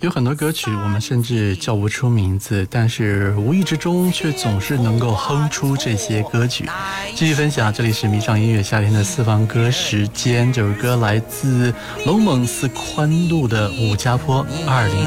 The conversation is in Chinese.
有很多歌曲我们甚至叫不出名字，但是无意之中却总是能够哼出这些歌曲。继续分享，这里是迷上音乐夏天的私房歌时间。这首歌来自龙猛寺宽路的武家坡20